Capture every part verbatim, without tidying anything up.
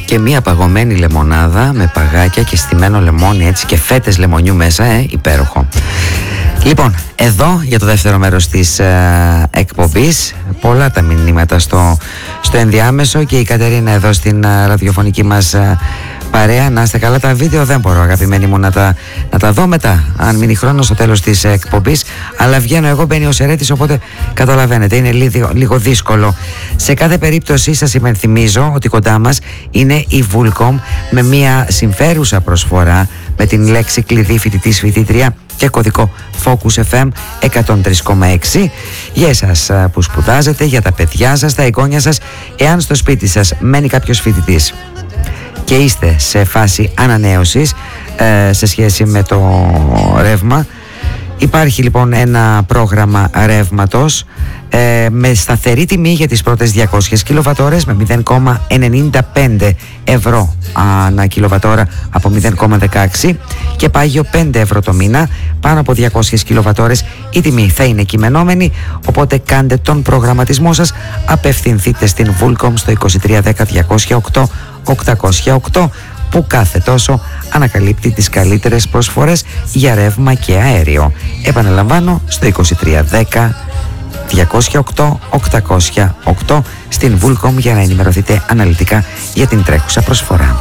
και μία παγωμένη λεμονάδα με παγάκια και στημένο λεμόνι, έτσι, και φέτες λεμονιού μέσα, ε, υπέροχο. Λοιπόν, εδώ για το δεύτερο μέρος της ε, εκπομπής, πολλά τα μηνύματα στο, στο ενδιάμεσο, και η Κατερίνα εδώ στην ε, ραδιοφωνική μας ε, παρέα. Να είστε καλά, τα βίντεο δεν μπορώ, αγαπημένοι μου, να τα, να τα δω μετά, αν μείνει χρόνο στο τέλος της ε, εκπομπής, αλλά βγαίνω εγώ, μπαίνει ο Σερέτης, οπότε καταλαβαίνετε, είναι λίγο, λίγο δύσκολο. Σε κάθε περίπτωση σας υπενθυμίζω ότι κοντά μας είναι η Vulcom με μια συμφέρουσα προσφορά με την λέξη κλειδί φοιτητής φοιτήτρια και κωδικό Focus εφ εμ εκατόν τρία κόμμα έξι για εσάς που σπουδάζετε, για τα παιδιά σας, τα εγγόνια σας, εάν στο σπίτι σας μένει κάποιος φοιτητής και είστε σε φάση ανανέωσης ε, σε σχέση με το ρεύμα. Υπάρχει λοιπόν ένα πρόγραμμα ρεύματος ε, με σταθερή τιμή για τις πρώτες διακόσιες κιλοβατόρες με μηδέν κόμμα ενενήντα πέντε ευρώ ανά κιλοβατόρα από μηδέν κόμμα δεκαέξι και πάγιο πέντε ευρώ το μήνα. Πάνω από διακόσιες κιλοβατόρες η τιμή θα είναι κειμενόμενη, οπότε κάντε τον προγραμματισμό σας, απευθυνθείτε στην Vulcom στο είκοσι τρία δέκα διακόσια οκτώ οκτακόσια οκτώ που κάθε τόσο ανακαλύπτει τις καλύτερες προσφορές για ρεύμα και αέριο. Επαναλαμβάνω, στο είκοσι τρία δέκα διακόσια οκτώ οκτακόσια οκτώ στην Vulcom για να ενημερωθείτε αναλυτικά για την τρέχουσα προσφορά.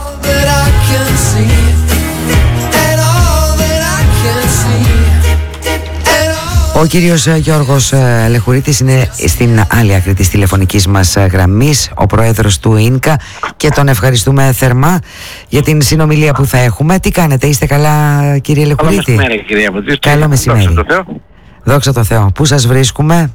Ο κύριος Γιώργος Λεχουρίτης είναι στην άλλη άκρη της τηλεφωνικής μας γραμμής, ο πρόεδρος του ΙΝΚΑ, και τον ευχαριστούμε θερμά για την συνομιλία που θα έχουμε. Τι κάνετε, είστε καλά, κύριε Λεχουρίτη? Καλό μεσημέρι, κυρία Βουτζή. Καλό μεσημέρι. Δόξα τω Θεώ. Δόξα τω Θεώ. Πού σας βρίσκουμε?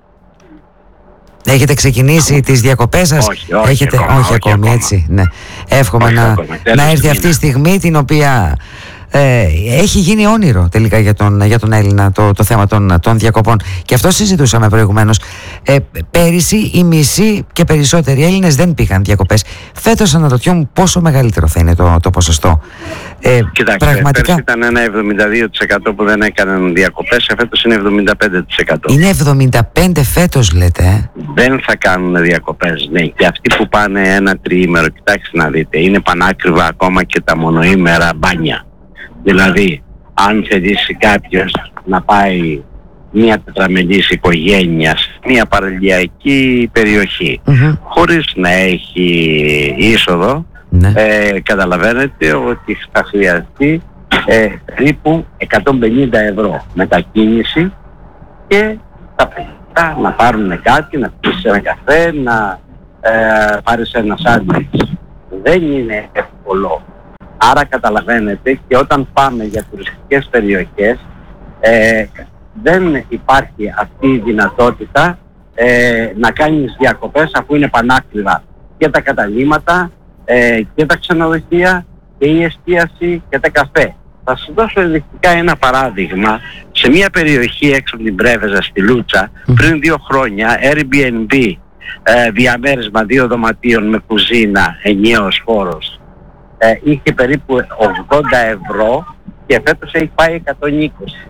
Έχετε ξεκινήσει τις διακοπές σας? Όχι, όχι, Έχετε... ακόμα, όχι, όχι ακόμη, ακόμα. έτσι. Ναι. Εύχομαι Όχι να, ακόμα. να έρθει αυτή η στιγμή, την οποία ε, έχει γίνει όνειρο τελικά για τον, για τον Έλληνα το, το θέμα των, των διακοπών. Και αυτό συζητούσαμε προηγουμένως. Ε, πέρυσι οι μισοί και περισσότεροι Έλληνες δεν πήγαν διακοπές. Φέτος αναρωτιόμουν πόσο μεγαλύτερο θα είναι το, το ποσοστό. Ε, Κοιτάξτε, πραγματικά... πέρσι ήταν ένα εβδομήντα δύο τοις εκατό που δεν έκαναν διακοπές, φέτος είναι εβδομήντα πέντε τοις εκατό. Είναι εβδομήντα πέντε φέτος, λέτε? Ε? Δεν θα κάνουν διακοπές, ναι. Και αυτοί που πάνε ένα τριήμερο, κοιτάξτε να δείτε, είναι πανάκριβα ακόμα και τα μονοήμερα μπάνια. Δηλαδή, αν θελήσει κάποιος να πάει μια τετραμελής οικογένεια σε μια παραλιακή περιοχή, mm-hmm. χωρίς να έχει είσοδο, ναι. ε, καταλαβαίνετε ότι θα χρειαστεί ε, περίπου εκατόν πενήντα ευρώ μετακίνηση και τα παιδιά να πάρουν κάτι, να πεις ένα καφέ, να ε, πάρεις ένα σάντουιτς. Δεν είναι εύκολο. Άρα καταλαβαίνετε, και όταν πάμε για τουριστικές περιοχές ε, δεν υπάρχει αυτή η δυνατότητα ε, να κάνεις διακοπές αφού είναι πανάκριβα και τα καταλύματα ε, και τα ξενοδοχεία και η εστίαση και τα καφέ. Θα σας δώσω ενδεικτικά ένα παράδειγμα. Σε μια περιοχή έξω από την Πρέβεζα στη Λούτσα, πριν δύο χρόνια, Airbnb, ε, διαμέρισμα δύο δωματίων με κουζίνα, ενιαίος χώρος, ε, είχε περίπου ογδόντα ευρώ και φέτος έχει πάει εκατόν είκοσι.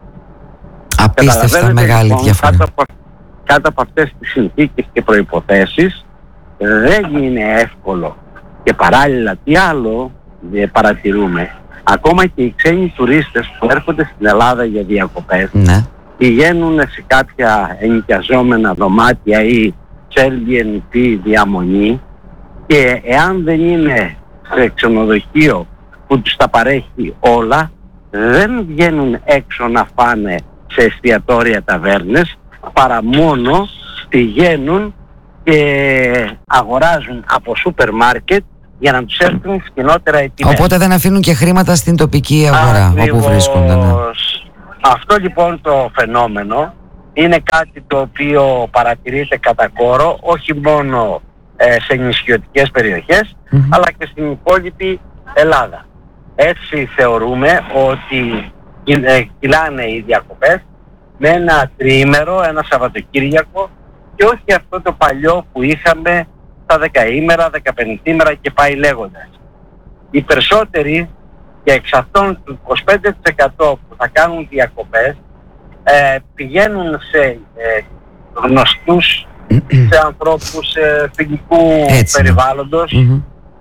Απίστευτα μεγάλη λοιπόν, διαφορά. Κάτω από, κάτω από αυτές τις συνθήκες και προϋποθέσεις δεν είναι εύκολο. Και παράλληλα τι άλλο ε, παρατηρούμε, ακόμα και οι ξένοι τουρίστες που έρχονται στην Ελλάδα για διακοπές, ναι, πηγαίνουν σε κάποια ενοικιαζόμενα δωμάτια ή σε Airbnb διαμονή, και εάν δεν είναι σε ξενοδοχείο που τους τα παρέχει όλα, δεν βγαίνουν έξω να φάνε σε εστιατόρια, ταβέρνες, παρά μόνο πηγαίνουν και αγοράζουν από σούπερ μάρκετ για να τους έρθουν φτηνότερα οι τιμές. Οπότε δεν αφήνουν και χρήματα στην τοπική αγορά. Ακριβώς. Όπου βρίσκονται. Ναι. Αυτό λοιπόν το φαινόμενο είναι κάτι το οποίο παρατηρείται κατά κόρο, όχι μόνο ε, σε νησιωτικές περιοχές, mm-hmm. αλλά και στην υπόλοιπη Ελλάδα. Έτσι θεωρούμε ότι ε, κυλάνε οι διακοπές με ένα τριήμερο, ένα Σαββατοκύριακο, και όχι αυτό το παλιό που είχαμε τα δεκαήμερα, δεκαπενηήμερα και πάει λέγοντας. Οι περισσότεροι, και εξ αυτών του είκοσι πέντε τοις εκατό που θα κάνουν διακοπές, ε, πηγαίνουν σε ε, γνωστούς, σε ανθρώπους ε, φιλικού Έτσι, περιβάλλοντος, mm-hmm. ε,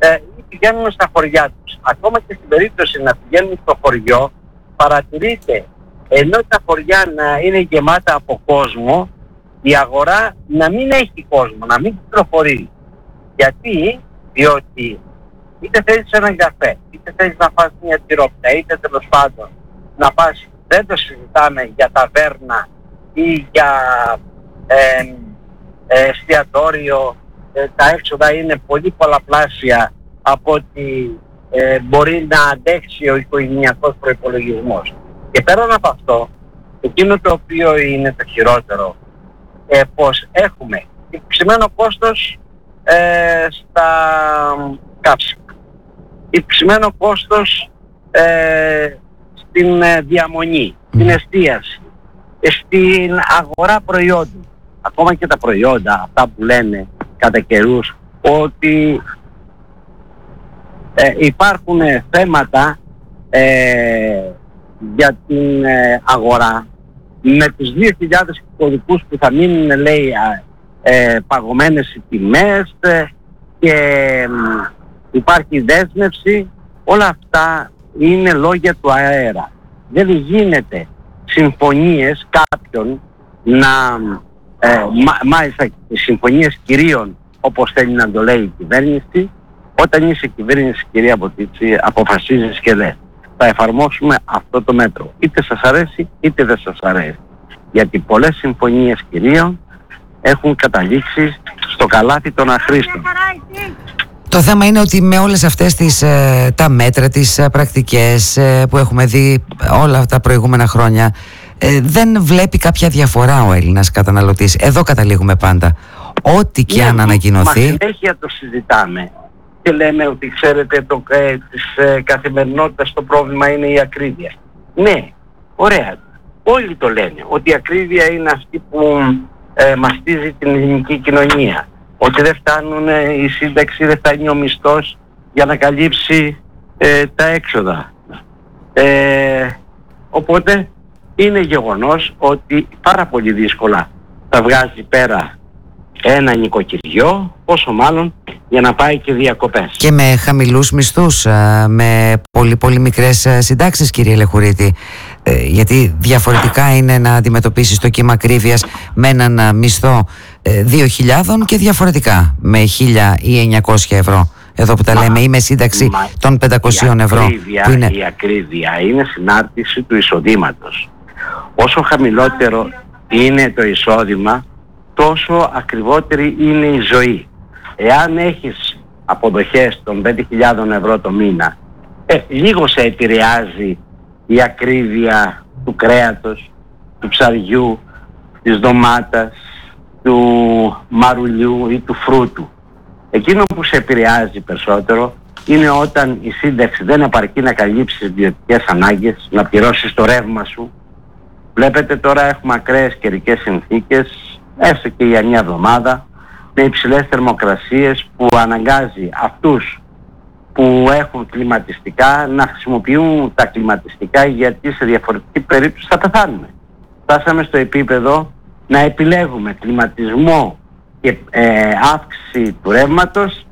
πηγαίνουν στα χωριά τους. Ακόμα και στην περίπτωση να πηγαίνουν στο χωριό, παρατηρείτε, ενώ τα χωριά να είναι γεμάτα από κόσμο, η αγορά να μην έχει κόσμο, να μην κυκλοφορεί. Γιατί? Διότι είτε θέλεις έναν καφέ, είτε θέλεις να φας μια τυρόπιτα, είτε τέλος πάντων να πας, δεν το συζητάμε για ταβέρνα ή για ε, ε, εστιατόριο, ε, τα έξοδα είναι πολύ πολλαπλάσια από ότι ε, μπορεί να αντέξει ο οικογενειακός προϋπολογισμός. Και πέραν από αυτό, εκείνο το οποίο είναι το χειρότερο, ε, πως έχουμε υψημένο κόστος ε, στα καύσιμα, υψημένο κόστος ε, στην ε, διαμονή, στην εστίαση, στην αγορά προϊόντων. Ακόμα και τα προϊόντα, αυτά που λένε κατά καιρούς ότι ε, υπάρχουν θέματα ε, για την ε, αγορά, με τους δύο χιλιάδες κωδικούς που θα μείνουν, λέει, ε, παγωμένες οι τιμές ε, και ε, υπάρχει δέσμευση. Όλα αυτά είναι λόγια του αέρα. Δεν γίνεται συμφωνίες κάποιων να ε, μα, μάλιστα συμφωνίες κυρίων, όπως θέλει να το λέει η κυβέρνηση. Όταν είσαι κυβέρνηση, κυρία Μποτίτση, αποφασίζεις και λες, θα εφαρμόσουμε αυτό το μέτρο, είτε σας αρέσει είτε δεν σας αρέσει. Γιατί πολλές συμφωνίες κυρίων έχουν καταλήξει στο καλάθι των αχρήστων. Το θέμα είναι ότι με όλες αυτές τις, ε, τα μέτρα, τις ε, πρακτικές ε, που έχουμε δει όλα τα προηγούμενα χρόνια, ε, δεν βλέπει κάποια διαφορά ο Έλληνας καταναλωτής. Εδώ καταλήγουμε πάντα. Ό,τι και ναι, αν ανακοινωθεί... Μα συνέχεια το συζητάμε και λέμε ότι, ξέρετε, το, ε, της ε, καθημερινότητας το πρόβλημα είναι η ακρίβεια. Ναι, ωραία. Όλοι το λένε, ότι η ακρίβεια είναι αυτή που ε, μαστίζει την ελληνική κοινωνία. Ότι δεν φτάνουν ε, η σύνταξη, δεν φτάνει ο μισθός για να καλύψει ε, τα έξοδα. Ε, οπότε είναι γεγονός ότι πάρα πολύ δύσκολα θα βγάζει πέρα ένα νοικοκυριό, πόσο μάλλον για να πάει και διακοπές. Και με χαμηλούς μισθούς, με πολύ πολύ μικρές συντάξεις, κύριε Λεχουρίτη. Γιατί διαφορετικά είναι να αντιμετωπίσεις το κύμα ακρίβειας με έναν μισθό δύο χιλιάδες και διαφορετικά με χίλια ή εννιακόσια ευρώ. Εδώ που τα μα, λέμε, ή με σύνταξη μα, των πεντακόσια ευρώ. Ακρίβεια, που είναι... Η ακρίβεια είναι συνάρτηση του εισοδήματος. Όσο χαμηλότερο είναι το εισόδημα, τόσο ακριβότερη είναι η ζωή. Εάν έχεις αποδοχές των πέντε χιλιάδες ευρώ το μήνα, ε, λίγο σε επηρεάζει η ακρίβεια του κρέατος, του ψαριού, της ντομάτας, του μαρουλιού ή του φρούτου. Εκείνο που σε επηρεάζει περισσότερο είναι όταν η σύνταξη δεν επαρκεί να καλύψει τις βιωτικές ανάγκες, να πληρώσεις το ρεύμα σου. Βλέπετε τώρα έχουμε ακραίες καιρικές συνθήκες, έστω και για μια εβδομάδα, με υψηλές θερμοκρασίες που αναγκάζει αυτούς που έχουν κλιματιστικά να χρησιμοποιούν τα κλιματιστικά, γιατί σε διαφορετική περίπτωση θα πεθάνουμε. Φτάσαμε στο επίπεδο να επιλέγουμε κλιματισμό και ε, αύξηση του ρεύματος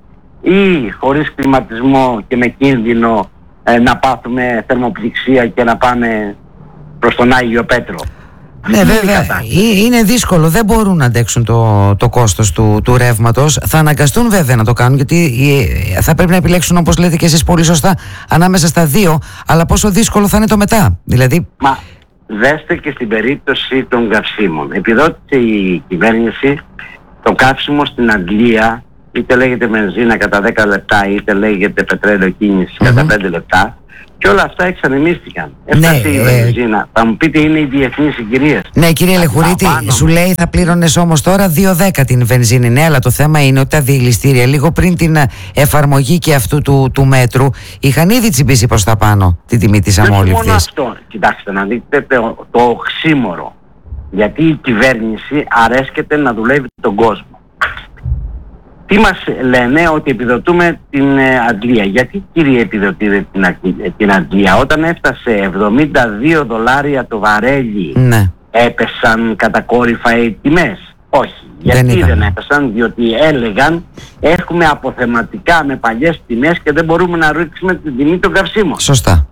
ή χωρίς κλιματισμό και με κίνδυνο ε, να πάθουμε θερμοπληξία και να πάμε προς τον Άγιο Πέτρο. Ναι, βέβαια, είναι δύσκολο, δεν μπορούν να αντέξουν το, το κόστος του, του ρεύματος. Θα αναγκαστούν βέβαια να το κάνουν, γιατί θα πρέπει να επιλέξουν, όπως λέτε και εσείς πολύ σωστά, ανάμεσα στα δύο, αλλά πόσο δύσκολο θα είναι το μετά. Δηλαδή... Μα δέστε και στην περίπτωση των καυσίμων. Επιδότησε η κυβέρνηση το καύσιμο στην Αγγλία, είτε λέγεται βενζίνα κατά δέκα λεπτά, είτε λέγεται πετρέλαιο κίνηση mm-hmm. κατά πέντε λεπτά. Και όλα αυτά εξανεμίστηκαν. Έφτασε η βενζίνα. Ε... Θα μου πείτε, είναι οι διεθνείς συγκυρίες. Ναι, κύριε Λεχουρίτη, σου λέει θα πλήρωνες όμως τώρα δύο δέκα την βενζίνη. Ναι, αλλά το θέμα είναι ότι τα διελιστήρια λίγο πριν την εφαρμογή και αυτού του, του μέτρου είχαν ήδη τσιμπήσει προς τα πάνω την τιμή της αμόλυφτης. Όχι μόνο αυτό. Κοιτάξτε, να δείτε το, το οξύμορο. Γιατί η κυβέρνηση αρέσκεται να δουλεύει τον κόσμο. Τι μας λένε? Ότι επιδοτούμε την ε, Αγγλία. Γιατί, κύριε, επιδοτείτε την, ε, την Αγγλία? Όταν έφτασε εβδομήντα δύο δολάρια το βαρέλι, ναι, έπεσαν κατακόρυφα οι τιμές. Όχι. Δεν Γιατί ήταν. δεν έφτασαν? Διότι έλεγαν έχουμε αποθεματικά με παλιές τιμές και δεν μπορούμε να ρίξουμε την τιμή των καυσίμων. Σωστά.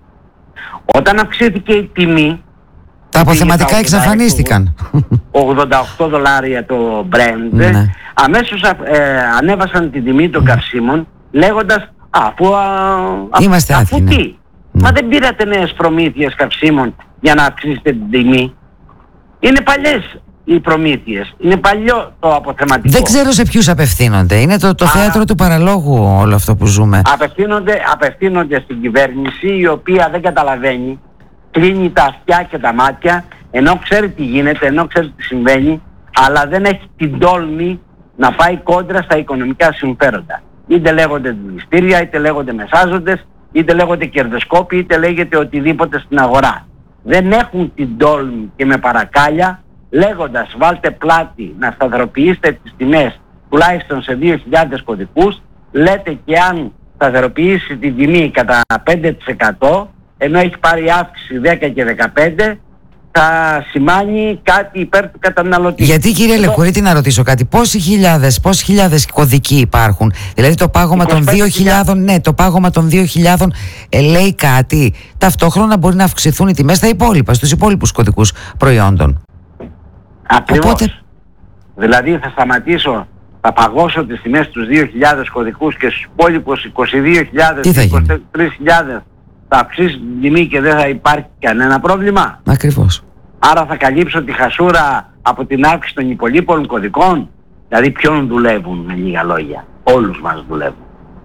Όταν αυξήθηκε η τιμή, Τα αποθεματικά εξαφανίστηκαν. ογδόντα οκτώ δολάρια το Brent, Ναι. αμέσως ε, ανέβασαν την τιμή των καυσίμων λέγοντας αφού, α, Είμαστε αφού άθλοι, ναι. τι, μα δεν πήρατε νέες προμήθειες καυσίμων για να αυξήσετε την τιμή. Είναι παλιές οι προμήθειες, είναι παλιό το αποθεματικό. Δεν ξέρω σε ποιους απευθύνονται. Είναι το, το Α, θέατρο του παραλόγου όλο αυτό που ζούμε. Απευθύνονται, απευθύνονται στην κυβέρνηση, η οποία δεν καταλαβαίνει, κλείνει τα αυτιά και τα μάτια, ενώ ξέρει τι γίνεται, ενώ ξέρει τι συμβαίνει, αλλά δεν έχει την τόλμη να πάει κόντρα στα οικονομικά συμφέροντα. Είτε λέγονται δηληστήρια, είτε λέγονται μεσάζοντες, είτε λέγονται κερδοσκόποι, είτε λέγεται οτιδήποτε στην αγορά. Δεν έχουν την τόλμη και με παρακάλια, λέγοντας βάλτε πλάτη να σταθεροποιήσετε τις τιμές τουλάχιστον σε δύο χιλιάδες κωδικούς, λέτε και αν σταθεροποιήσει την τιμή κατά πέντε τοις εκατό, ενώ έχει πάρει αύξηση δέκα και δεκαπέντε, θα σημάνει κάτι υπέρ του καταναλωτή. Γιατί, κύριε Εδώ, Λεχουρήτη, να ρωτήσω κάτι, πόσοι χιλιάδες, πόσοι χιλιάδες κωδικοί υπάρχουν? Δηλαδή το πάγωμα των δύο χιλιάδες, ναι, το πάγωμα των δύο χιλιάδες ε, λέει κάτι? Ταυτόχρονα μπορεί να αυξηθούν οι τιμές στα υπόλοιπα, στους υπόλοιπους κωδικούς προϊόντων. Ακριβώς. Οπότε... Δηλαδή θα σταματήσω, θα παγώσω τις τιμές στους δύο χιλιάδες κωδικούς και στους υπόλοιπους είκοσι δύο χιλιάδες, είκοσι τρεις χιλιάδες θα αυξήσει την τιμή και δεν θα υπάρχει κανένα πρόβλημα. Ακριβώς. Άρα θα καλύψω τη χασούρα από την αύξηση των υπολείπων κωδικών. Δηλαδή ποιον δουλεύουν, με λίγα λόγια? Όλους μας δουλεύουν.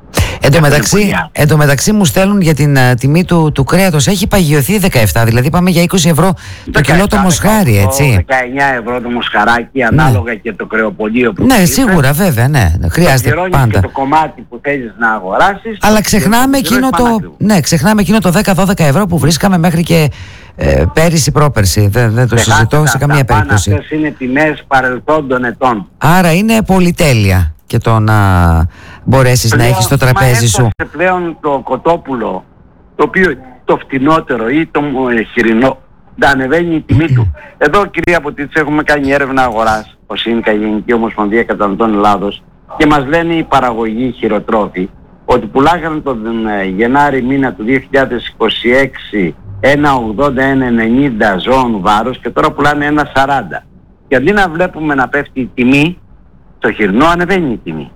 Εν τω μεταξύ, εν τω μεταξύ μου στέλνουν για την uh, τιμή του, του κρέατος. Έχει παγιωθεί δεκαεπτά, δηλαδή πάμε για είκοσι ευρώ το κιλό το μοσχάρι, έτσι. δεκαεννιά ευρώ το μοσχαράκι, ανάλογα ναι. και το κρεοπολείο που ναι, είσαι. σίγουρα, βέβαια, ναι. Χρειάζεται πάντα. Και το κομμάτι που θέλεις να αγοράσεις. Αλλά ξεχνάμε εκείνο το, ναι, ξεχνάμε εκείνο το δέκα δώδεκα ευρώ που βρίσκαμε μέχρι και ε, πέρυσι πρόπερσι. Δεν, δεν το συζητώ σε καμία περίπτωση. Αυτές είναι τιμές παρελθόντων ετών. Άρα είναι πολυτέλεια και το να μπορέσεις πλέον, να έχεις το τραπέζι σου. Πλέον το κοτόπουλο, το οποίο το φτηνότερο ή το χοιρινό, να ανεβαίνει η τιμή του. Εδώ, κυρία Ποτίτση, έχουμε κάνει έρευνα αγοράς, ως είναι η Γενική Ομοσπονδία Καταναλωτών Ελλάδος, και μας λένε οι παραγωγοί χειροτρόφοι ότι πουλάγανε τον Γενάρη μήνα του δύο χιλιάδες είκοσι έξι ένα ογδόντα ένα ενενήντα ζώων βάρος και τώρα πουλάνε ένα σαράντα. Και αντί να βλέπουμε να πέφτει η τιμή, το χοιρινό ανεβαίνει η τιμή.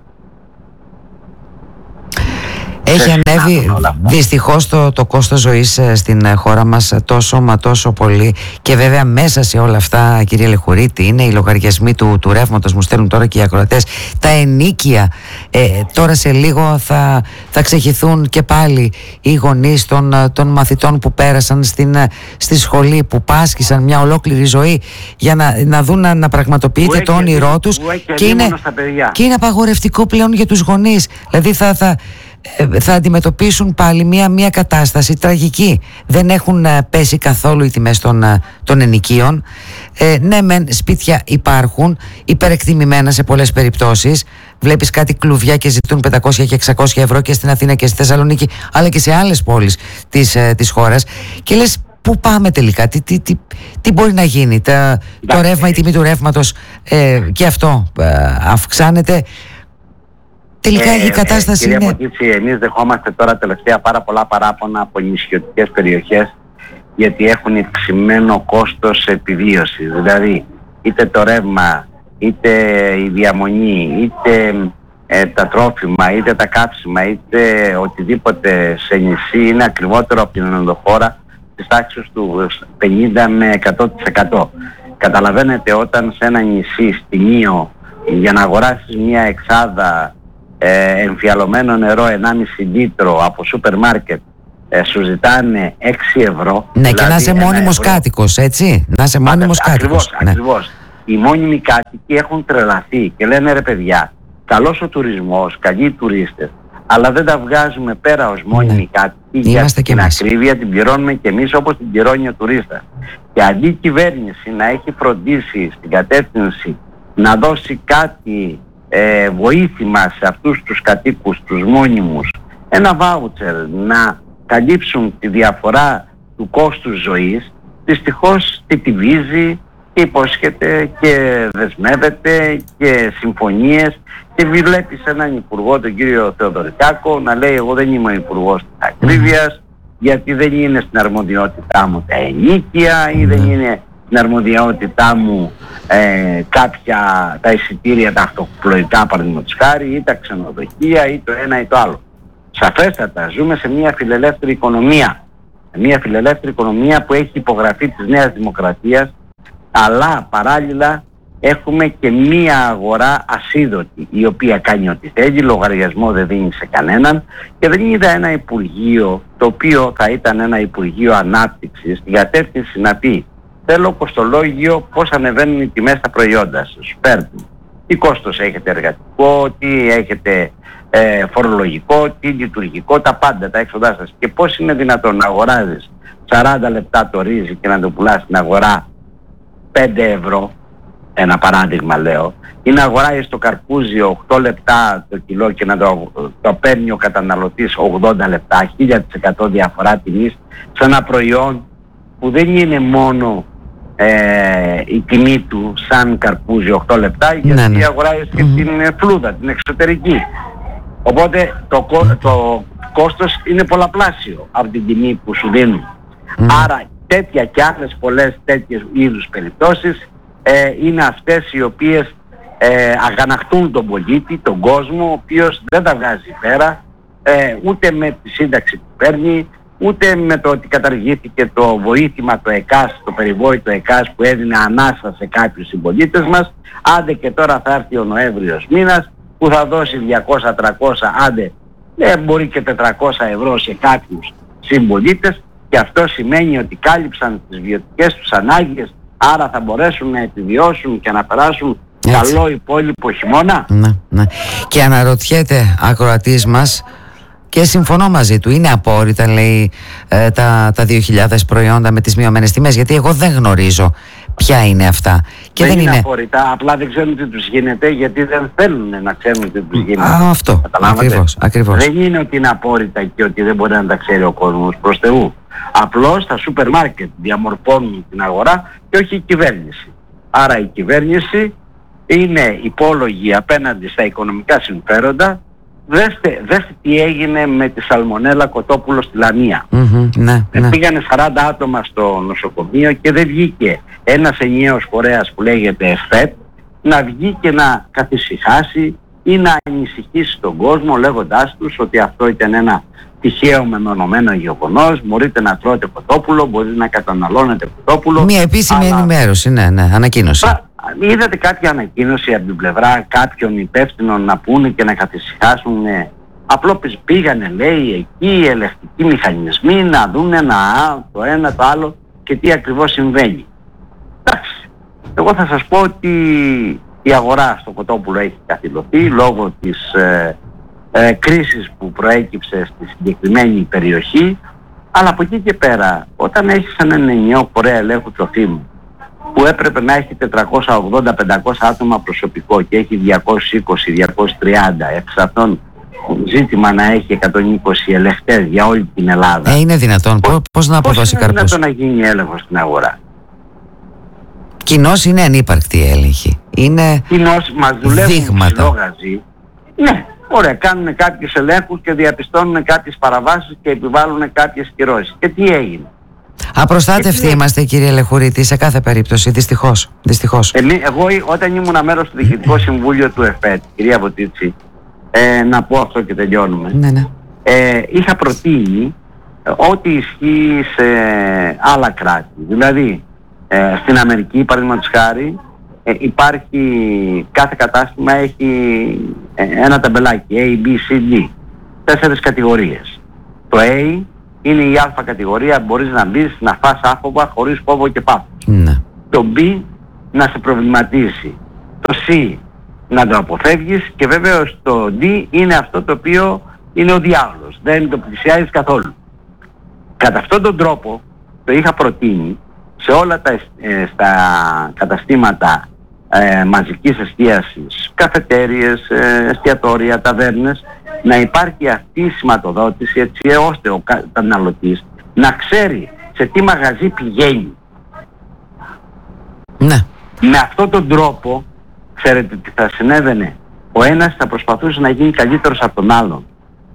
Έχει ανέβει δυστυχώς το, το κόστος ζωής στην χώρα μας τόσο μα τόσο πολύ, και βέβαια μέσα σε όλα αυτά, κύριε Λεχουρίτη, είναι οι λογαριασμοί του, του ρεύματος, μου στέλνουν τώρα και οι ακροατές, τα ενοίκια, ε, τώρα σε λίγο θα, θα ξεχυθούν και πάλι οι γονείς των, των μαθητών που πέρασαν στην, στη σχολή, που πάσχησαν μια ολόκληρη ζωή για να, να δουν να, να πραγματοποιείται το όνειρό τους, και είναι, και είναι απαγορευτικό πλέον για τους γονείς. Δηλαδή θα, θα θα αντιμετωπίσουν πάλι μια, μια κατάσταση τραγική. Δεν έχουν uh, πέσει καθόλου οι τιμές των, uh, των ενοικίων. Ε, ναι, μεν σπίτια υπάρχουν, υπερεκτιμημένα σε πολλές περιπτώσεις. Βλέπεις κάτι κλουβιά και ζητούν πεντακόσια και εξακόσια ευρώ και στην Αθήνα και στη Θεσσαλονίκη, αλλά και σε άλλες πόλεις της, uh, της χώρας. Και λες, πού πάμε τελικά, τι, τι, τι, τι μπορεί να γίνει? Τα, το ρεύμα, η τιμή του ρεύματος ε, και αυτό ε, αυξάνεται. Τελικά ε, η κατάσταση ε, είναι... Κυρία Ποτίτση, εμείς δεχόμαστε τώρα τελευταία πάρα πολλά παράπονα από νησιωτικές περιοχές, γιατί έχουν υψημένο κόστος επιβίωσης. Δηλαδή είτε το ρεύμα, είτε η διαμονή, είτε ε, τα τρόφιμα, είτε τα καύσιμα, είτε οτιδήποτε σε νησί είναι ακριβότερο από την ενδοχώρα της τάξης του πενήντα με εκατό τοις εκατό. Καταλαβαίνετε, όταν σε ένα νησί στην Ήο για να αγοράσεις μια εξάδα Ε, εμφιαλωμένο νερό ενάμιση λίτρο από σούπερ μάρκετ ε, σου ζητάνε έξι ευρώ. Ναι, δηλαδή, και να είσαι μόνιμος ευρώ. κάτοικος, έτσι. Να είσαι μόνιμος Άρα, κάτοικος. Ακριβώς, ναι. ακριβώς. Οι μόνιμοι κάτοικοι έχουν τρελαθεί και λένε ρε παιδιά, καλός ο τουρισμός, καλοί οι τουρίστες, αλλά δεν τα βγάζουμε πέρα ως μόνιμοι ναι. κάτοικοι. Για την ακρίβεια την πληρώνουμε και εμείς όπως την πληρώνει ο τουρίστας. Και αντί η κυβέρνηση να έχει φροντίσει στην κατεύθυνση να δώσει κάτι Ε, βοήθημα σε αυτούς τους κατοίκους, τους μόνιμους, ένα βάουτσερ να καλύψουν τη διαφορά του κόστους ζωής, δυστυχώς τιτιβίζει υπόσχεται και δεσμεύεται και συμφωνίες, και βλέπεις έναν υπουργό, τον κύριο Θεοδωρικάκο, να λέει εγώ δεν είμαι ο υπουργός της ακρίβειας, γιατί δεν είναι στην αρμοδιότητά μου τα ενίκια ή δεν είναι στην αρμοδιότητά μου ε, κάποια τα εισιτήρια τα αυτοπλοϊκά, παραδείγματος χάρη, ή τα ξενοδοχεία ή το ένα ή το άλλο. Σαφέστατα ζούμε σε μια φιλελεύθερη οικονομία, μια φιλελεύθερη οικονομία που έχει υπογραφή της Νέας Δημοκρατίας, αλλά παράλληλα έχουμε και μία αγορά ασίδωτη, η οποία κάνει ό,τι θέλει, λογαριασμό δεν δίνει σε κανέναν, και δεν είδα ένα υπουργείο, το οποίο θα ήταν ένα υπουργείο ανάπτυξης, στην κατεύθυνση να πει θέλω κοστολόγιο πώς ανεβαίνουν οι τιμές στα προϊόντα σας, παίρνουν. Τι κόστος έχετε εργατικό, τι έχετε ε, φορολογικό, τι λειτουργικό, τα πάντα, τα έξοδά σας, και πώς είναι δυνατόν να αγοράζεις σαράντα λεπτά το ρύζι και να το πουλάς στην αγορά πέντε ευρώ, ένα παράδειγμα λέω, ή να αγοράζεις το καρπούζι οκτώ λεπτά το κιλό και να το, το παίρνει ο καταναλωτής ογδόντα λεπτά, χίλια τοις εκατό διαφορά τιμής σε ένα προϊόν που δεν είναι μόνο ε, η τιμή του σαν καρπούζι οκτώ λεπτά, γιατί ναι, ναι. αγοράζεις και mm-hmm. την φλούδα, την εξωτερική. Οπότε το, το κόστος είναι πολλαπλάσιο από την τιμή που σου δίνουν. Mm. Άρα τέτοια και άλλες πολλές τέτοιες είδους περιπτώσεις ε, είναι αυτές οι οποίες ε, αγανακτούν τον πολίτη, τον κόσμο, ο οποίος δεν τα βγάζει πέρα, ε, ούτε με τη σύνταξη που παίρνει, ούτε με το ότι καταργήθηκε το βοήθημα, το ΕΚΑΣ, το περιβόητο ΕΚΑΣ που έδινε ανάσα σε κάποιους συμπολίτες μας. Άντε και τώρα θα έρθει ο Νοέμβριος μήνας που θα δώσει διακόσια τριακόσια, άντε ε, μπορεί και τετρακόσια ευρώ σε κάποιους συμπολίτες, και αυτό σημαίνει ότι κάλυψαν τις βιωτικές τους ανάγκες, άρα θα μπορέσουν να επιβιώσουν και να περάσουν έτσι καλό υπόλοιπο χειμώνα. Ναι, ναι. Και αναρωτιέται ακροατής μας, και συμφωνώ μαζί του, είναι απόρριτα λέει ε, τα, τα δύο χιλιάδες προϊόντα με τις μειωμένες τιμές, γιατί εγώ δεν γνωρίζω ποια είναι αυτά. Και δεν, δεν είναι, είναι απόρριτα, απλά δεν ξέρουν τι τους γίνεται, γιατί δεν θέλουν να ξέρουν τι τους γίνεται. Α, αυτό, ακριβώς, ακριβώς. Δεν είναι ότι είναι απόρριτα και ότι δεν μπορεί να τα ξέρει ο κόσμος, προς Θεού. Απλώς τα σούπερ μάρκετ διαμορφώνουν την αγορά και όχι η κυβέρνηση. Άρα η κυβέρνηση είναι υπόλογη απέναντι στα οικονομικά συμφέροντα. Δέστε, δέστε τι έγινε με τη σαλμονέλα κοτόπουλο στη Λαμία. Mm-hmm, ναι, ναι. Πήγανε σαράντα άτομα στο νοσοκομείο και δεν βγήκε ένας ενιαίος φορέας που λέγεται ΕΦΕΤ να βγει και να καθησυχάσει ή να ανησυχήσει τον κόσμο, λέγοντάς τους ότι αυτό ήταν ένα τυχαίο μεμονωμένο γεγονός, μπορείτε να τρώτε κοτόπουλο, μπορείτε να καταναλώνετε κοτόπουλο. Μια επίσημη αλλά... ενημέρωση, ναι, ναι, ανακοίνωση. Πα, είδατε κάποια ανακοίνωση από την πλευρά κάποιων υπεύθυνων να πούνε και να καθησυχάσουν? Ναι. Απλώς πήγανε, λέει, εκεί οι ελεκτικοί μηχανισμοί να δουν ένα το ένα το άλλο και τι ακριβώς συμβαίνει. Εντάξει, εγώ θα σας πω ότι η αγορά στο κοτόπουλο έχει καθυλωθεί λόγω της ε, ε, κρίσης που προέκυψε στη συγκεκριμένη περιοχή, αλλά από εκεί και πέρα, όταν έχεις έναν ενιαίο φορέα ελέγχου τροφίμου που έπρεπε να έχει τετρακόσια ογδόντα με πεντακόσια άτομα προσωπικό και έχει διακόσια είκοσι με διακόσια τριάντα, εξ αυτών ζήτημα να έχει εκατόν είκοσι ελεγχτές για όλη την Ελλάδα. Ε, είναι δυνατόν, πώς, πώς να αποδώσει καρπούς? Πώς είναι δυνατόν να γίνει έλεγχος στην αγορά? Κοινώς είναι ανύπαρκτη η έλεγχη. Είναι κοινώς μας δουλεύουν ψηλό γαζί. Ναι, ωραία, κάνουν κάποιους ελέγχους και διαπιστώνουν κάποιες παραβάσεις και επιβάλλουν κάποιες κυρώσεις. Και τι έγινε? Απροστάτευτοι τι... είμαστε, κύριε Λεχουρίτη, σε κάθε περίπτωση, δυστυχώς. δυστυχώς. Εμεί, εγώ όταν ήμουν μέρος του Διοικητικό Συμβούλιο του ΕΦΕΤ, κυρία Βοτίτσι, ε, να πω αυτό και τελειώνουμε. Ναι, ναι. Ε, είχα προτείνει ε, ό,τι ισχύει σε άλλα κράτη. Δηλαδή, ε, στην Αμερική, παραδείγματος χάρη, ε, υπάρχει, κάθε κατάστημα έχει ε, ένα ταμπελάκι, A, B, C, D, τέσσερις κατηγορίες. Το A είναι η Α κατηγορία, μπορείς να μπεις, να φας άφοβα χωρίς φόβο και πάθος. Ναι. Το B να σε προβληματίσει. Το C να το αποφεύγεις, και βέβαιως το D είναι αυτό το οποίο είναι ο διάολος. Δεν το πλησιάζεις καθόλου. Κατά αυτόν τον τρόπο το είχα προτείνει σε όλα τα ε, στα καταστήματα ε, μαζικής εστίασης, καφετέριες, ε, εστιατόρια, ταβέρνες, να υπάρχει αυτή η σηματοδότηση, έτσι ώστε ο καταναλωτής να ξέρει σε τι μαγαζί πηγαίνει. Ναι. Με αυτόν τον τρόπο, ξέρετε τι θα συνέβαινε? Ο ένας θα προσπαθούσε να γίνει καλύτερος από τον άλλον.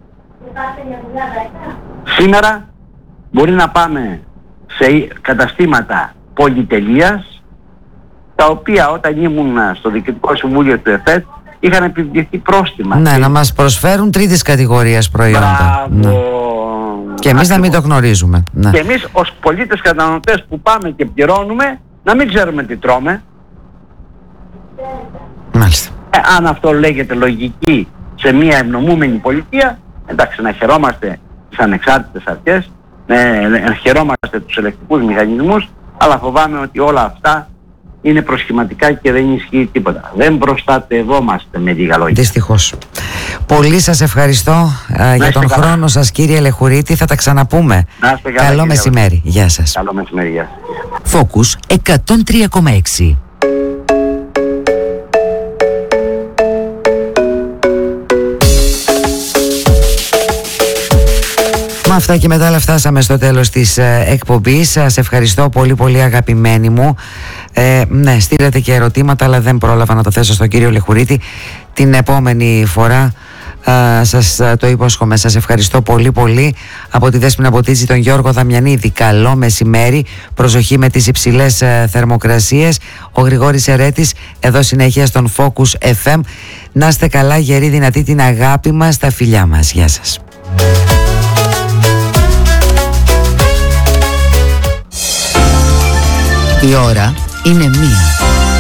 Σήμερα μπορεί να πάμε σε καταστήματα πολυτελείας, τα οποία όταν ήμουν στο Διοικητικό Συμβούλιο του ΕΦΕΤ είχαν επιβληθεί πρόστιμα. Ναι, και... να μας προσφέρουν τρίτης κατηγορίας προϊόντα. Μπράβο. Ναι. Και εμείς να μην το γνωρίζουμε. Ναι. Και εμείς ως πολίτες καταναλωτές που πάμε και πληρώνουμε, να μην ξέρουμε τι τρώμε. Μάλιστα. Ε, αν αυτό λέγεται λογική σε μια ευνομούμενη πολιτεία, εντάξει, να χαιρόμαστε τις ανεξάρτητες αρχές, να χαιρόμαστε τους ελεκτικούς μηχανισμούς, αλλά φοβάμαι ότι όλα αυτά είναι προσχηματικά και δεν ισχύει τίποτα. Δεν προστατευόμαστε, με λίγα λόγια. Δυστυχώς. Πολύ σας ευχαριστώ uh, για τον καλά. χρόνο σας, κύριε Λεχουρίτη. Θα τα ξαναπούμε. Να είστε καλά, καλό μεσημέρι. Γεια σας. Καλό μεσημέρι. Γεια σας. Focus εκατόν τρία κόμμα έξι. Με αυτά και μετά φτάσαμε στο τέλος της ε, εκπομπής. Σας ευχαριστώ πολύ πολύ, αγαπημένοι μου. Ε, ναι, στείλατε και ερωτήματα, αλλά δεν πρόλαβα να το θέσω στον κύριο Λεχουρίτη. Την επόμενη φορά ε, σας ε, το υπόσχομαι. Σας ευχαριστώ πολύ πολύ. Από τη Δέσποινα Ποτίζη, τον Γιώργο Δαμιανίδη, καλό μεσημέρι. Προσοχή με τις υψηλές ε, θερμοκρασίες. Ο Γρηγόρης Ερέτης, εδώ συνέχεια στον Focus εφ εμ. Να είστε καλά, γεροί, δυνατοί, την αγάπη μας, τα φιλιά μας. Γεια σας. Η ώρα είναι μία.